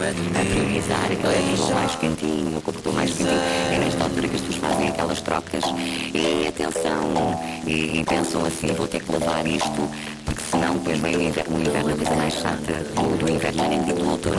a priorizar aquele corpo mais quentinho, o cobertor mais quentinho. É nesta altura que as pessoas fazem aquelas trocas e atenção, e pensam assim, vou ter que levar isto, porque senão depois vem o inverno é a coisa mais chata do inverno, já nem digo do outono.